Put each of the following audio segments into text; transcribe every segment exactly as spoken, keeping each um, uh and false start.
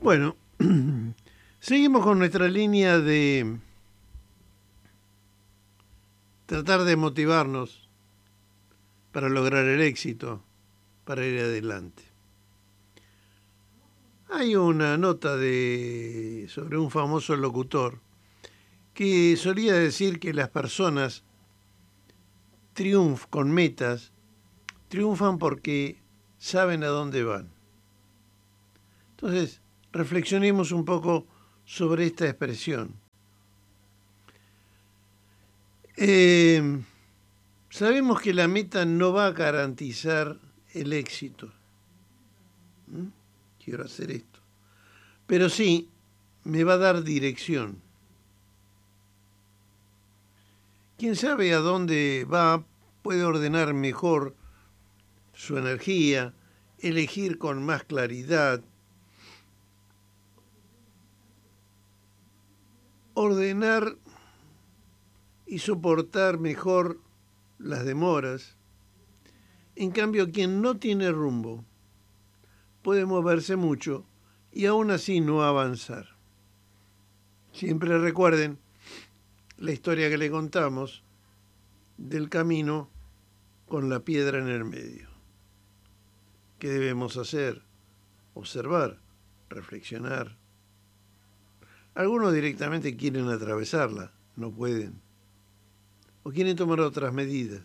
Bueno, seguimos con nuestra línea de tratar de motivarnos para lograr el éxito, para ir adelante. Hay una nota de, sobre un famoso locutor que solía decir que las personas triunfan con metas, triunfan porque saben a dónde van. Entonces, reflexionemos un poco sobre esta expresión. Eh, sabemos que la meta no va a garantizar el éxito. ¿Mm? Quiero hacer esto. Pero sí, me va a dar dirección. Quien sabe a dónde va puede ordenar mejor su energía, elegir con más claridad, ordenar y soportar mejor las demoras. En cambio, quien no tiene rumbo puede moverse mucho y aún así no avanzar. Siempre recuerden la historia que le contamos del camino con la piedra en el medio. ¿Qué debemos hacer? Observar, reflexionar. Algunos directamente quieren atravesarla, no pueden. O quieren tomar otras medidas.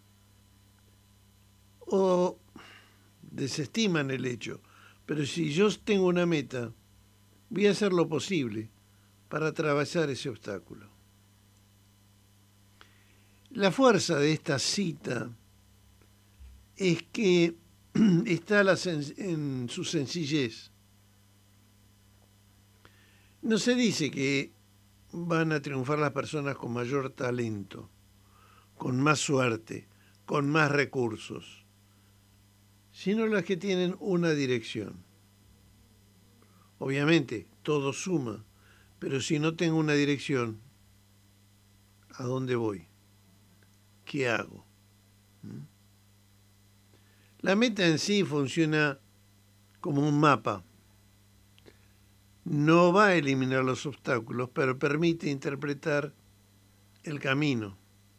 O desestiman el hecho. Pero si yo tengo una meta, voy a hacer lo posible para atravesar ese obstáculo. La fuerza de esta cita es que está la sen- en su sencillez. No se dice que van a triunfar las personas con mayor talento, con más suerte, con más recursos, sino las que tienen una dirección. Obviamente, todo suma, pero si no tengo una dirección, ¿a dónde voy? ¿Qué hago? ¿Mm? La meta en sí funciona como un mapa. No va a eliminar los obstáculos, pero permite interpretar el camino.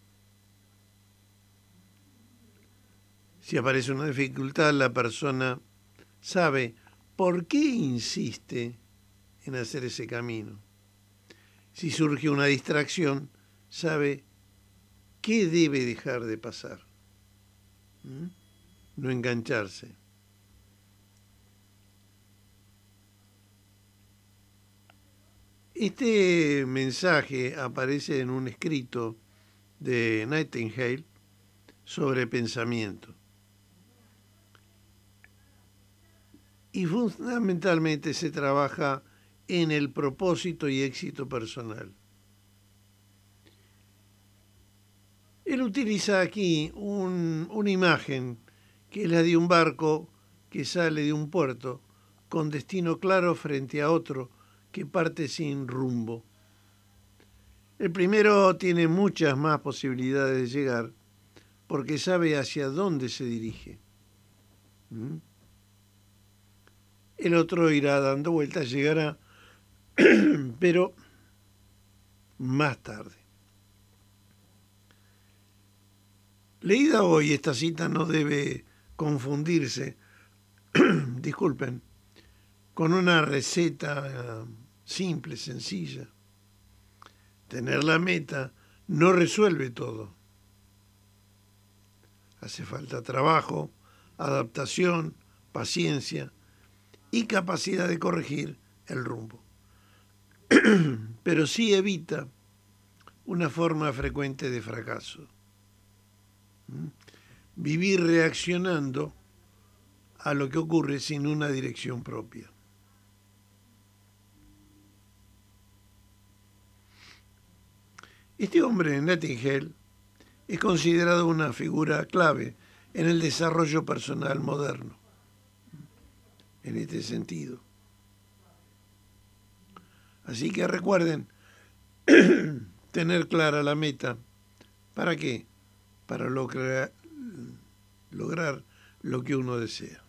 Si aparece una dificultad, la persona sabe por qué insiste en hacer ese camino. Si surge una distracción, sabe qué debe dejar de pasar. ¿Mm? No engancharse. Este mensaje aparece en un escrito de Nightingale sobre pensamiento. Y fundamentalmente se trabaja en el propósito y éxito personal. Él utiliza aquí un, una imagen que es la de un barco que sale de un puerto con destino claro frente a otro que parte sin rumbo. El primero tiene muchas más posibilidades de llegar porque sabe hacia dónde se dirige. ¿Mm? El otro irá dando vueltas, llegará, pero más tarde. Leída hoy, esta cita no debe confundirse, disculpen, con una receta simple, sencilla. Tener la meta no resuelve todo. Hace falta trabajo, adaptación, paciencia y capacidad de corregir el rumbo. Pero sí evita una forma frecuente de fracaso. ¿Mm? Vivir reaccionando a lo que ocurre sin una dirección propia. Este hombre, Nightingale, es considerado una figura clave en el desarrollo personal moderno, en este sentido. Así que recuerden tener clara la meta. ¿Para qué? Para lograr, lograr lo que uno desea.